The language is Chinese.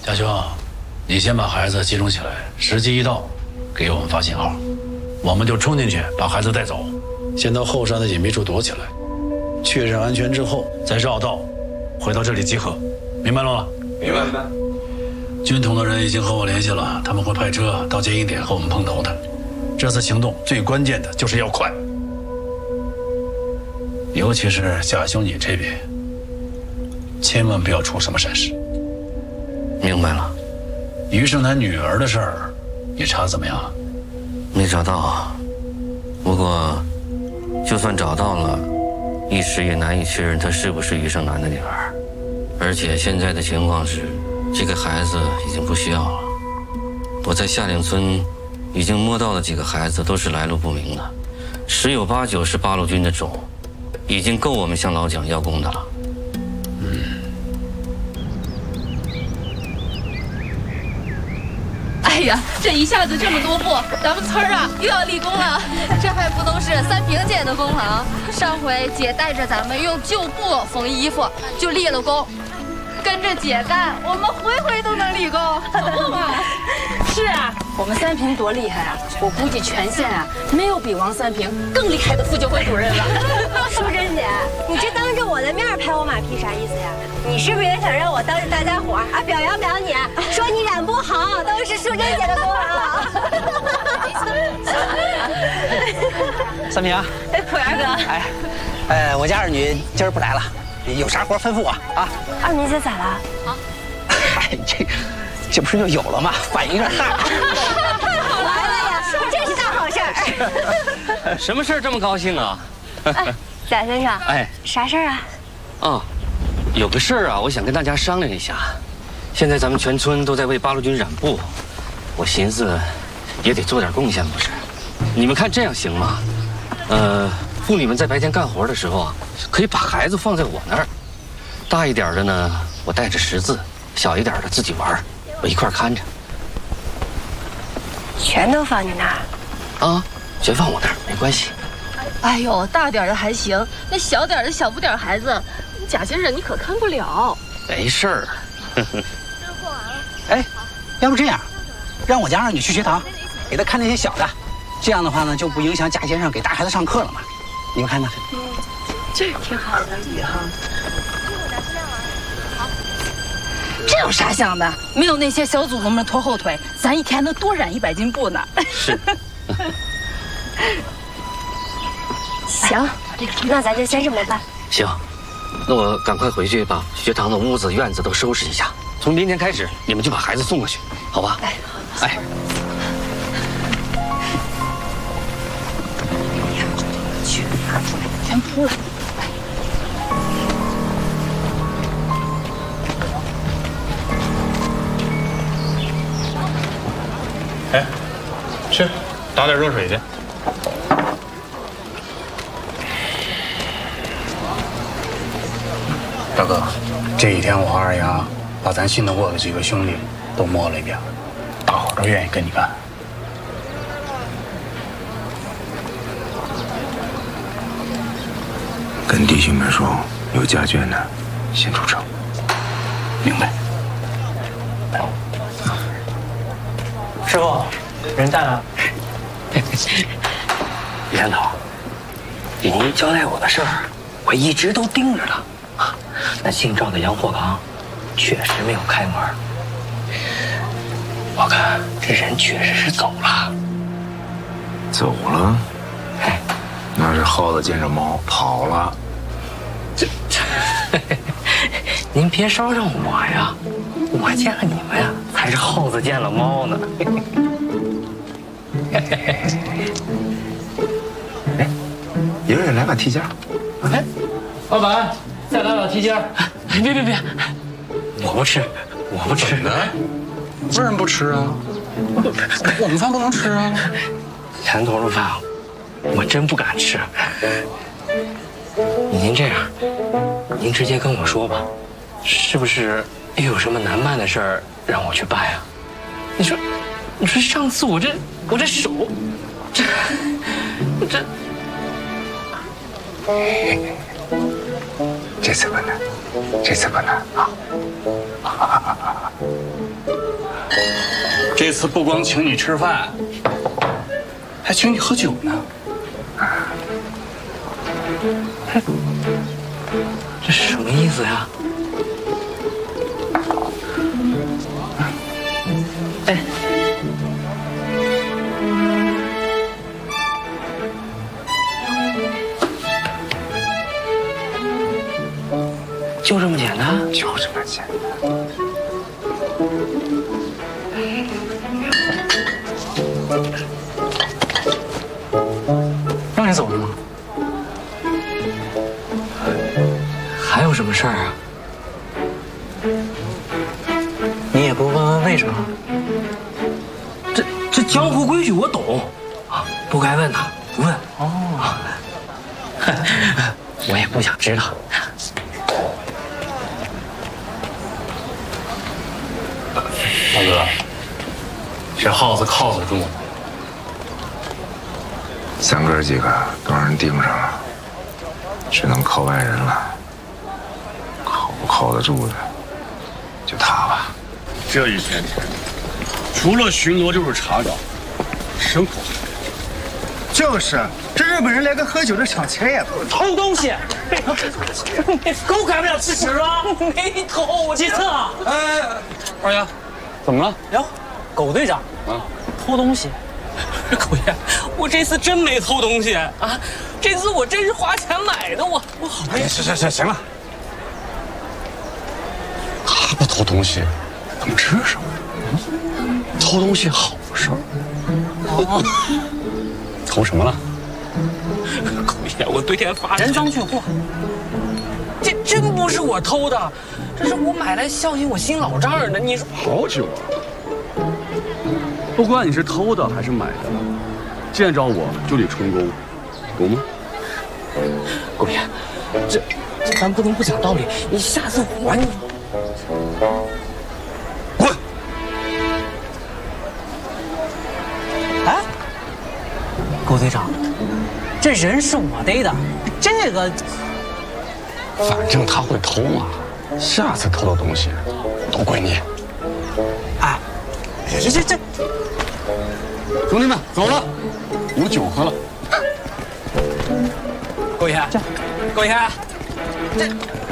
家兄，你先把孩子集中起来，时机一到，给我们发信号，我们就冲进去把孩子带走。先到后山的隐蔽处躲起来，确认安全之后再绕道回到这里集合，明白了吗？ 明白。 军统的人已经和我联系了，他们会派车到接应点和我们碰头的。这次行动最关键的就是要快，尤其是贾兄你这边，千万不要出什么闪失。 明白了。 于胜男女儿的事儿，你查怎么样？ 没找到，不过就算找到了，一时也难以确认她是不是于胜男的女儿。而且现在的情况是，这个孩子已经不需要了。我在夏岭村已经摸到了几个孩子，都是来路不明的，十有八九是八路军的种，已经够我们向老蒋邀功的了。 哎呀，这一下子这么多步，咱们村啊又要立功了。 这还不都是三平姐的功劳？上回姐带着咱们用旧布缝衣服，就立了功。跟着姐干，我们回回都能立功。 不嘛？是啊，我们三平多厉害啊！我估计全县啊，没有比王三平更厉害的妇救会主任了。 淑珍姐，你这当着我的面拍我马屁啥意思呀？你是不是也想让我当着大家伙啊表扬表扬你，说你染不好都是淑珍姐的功劳？ 三平， 哎，普元哥， 我家二女今儿不来了，有啥活吩咐我啊？ 二妮姐咋了？ 啊，这不是就有了吗？反应有点大。 来了呀，真是大好事儿。 什么事儿这么高兴啊？ 贾先生，啥事儿啊？ 哦，有个事儿啊，我想跟大家商量一下。现在咱们全村都在为八路军染布，我寻思也得做点贡献，不是？你们看这样行吗？妇女们在白天干活的时候啊，可以把孩子放在我那儿，大一点的呢，我带着识字；小一点的自己玩，我一块看着。 全都放你那儿？ 啊，全放我那儿，没关系。 哎呦，大点的还行，那小点的小不点儿孩子，贾先生你可看不了。 没事儿。 哎，要不这样，让我家二女去学堂，给她看那些小的，这样的话呢，就不影响贾先生给大孩子上课了嘛。你们看呢？ 这挺好的，这有啥想的？没有那些小祖宗们拖后腿，咱一天能多染100斤布呢。 是。 行，那咱就先这么办。 行，那我赶快回去把学堂的屋子、院子都收拾一下。从明天开始，你们就把孩子送过去，好吧？哎。 去拿出来，全铺了。 哎，去打点热水去。 大哥，这一天我和二丫把咱信得过的几个兄弟都摸了一遍，大伙都愿意跟你干。 跟弟兄们说，有家眷的先出城。 明白。 师傅，人带了。 李山头，您交代我的事儿，我一直都盯着呢。啊，那姓赵的洋货行确实没有开门，我看这人确实是走了。 走了？哎，那是耗子见着猫跑了。 您别捎上我呀，我见了你们呀，才是耗子见了猫呢。 哎，一人来把提架。 哎， 老板，再来碗提架。 别，我不吃，我不吃。 为什么不吃啊？我们饭不能吃啊。 前头的饭，我真不敢吃。您这样，您直接跟我说吧，是不是又有什么难办的事儿让我去办呀？你说上次我这手， 这次不难，这次不难啊。 次不光请你吃饭，还请你喝酒呢。这什么意思呀？哎，就这么简单？ 就这么简单。 让你走了吗？还有什么事儿啊？你也不问问为什么？这江湖规矩我懂啊，不该问的不问。哦，我也不想知道。大哥，这耗子铐子住呢。 咱哥几个都让人盯上了，只能靠外人了。靠不靠得住的，就他吧。 这一天天，除了巡逻就是查找，生活。 就是，这日本人连个喝酒的赏钱也不偷东西，狗改不了吃屎是吧？没偷，我记错。 哎，二爷，怎么了？ 哟，狗队长啊，偷东西。狗爷，我这次真没偷东西啊！这次我真是花钱买的，我好。 哎，行了，他不偷东西，怎么吃什么？偷东西好事儿。偷什么了？ 狗爷，我对天发誓，人赃俱获。这真不是我偷的，这是我买来孝敬我新老丈人的。你说好酒啊！不管你是偷的还是买的，见着我就得充公，懂吗？ 狗爷，这咱不能不讲道理，你下次还你。 滚！ 哎，狗队长，这人是我逮的，这个， 反正他会偷嘛，下次偷的东西都归你。 哎，这， 兄弟们走了，有酒喝了。 狗爷，狗爷，这。